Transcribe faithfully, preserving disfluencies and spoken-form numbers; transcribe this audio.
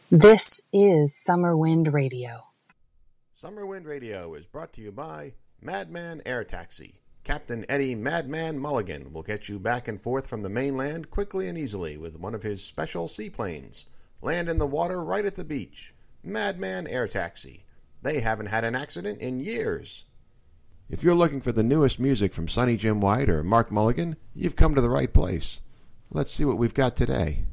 This is Summer Wind Radio. Summer Wind Radio is brought to you by Madman Air Taxi. Captain Eddie Madman Mulligan will get you back and forth from the mainland quickly and easily with one of his special seaplanes. Land in the water right at the beach. Madman Air Taxi. They haven't had an accident in years. If you're looking for the newest music from Sonny Jim White or Mark Mulligan, you've come to the right place. Let's see what we've got today.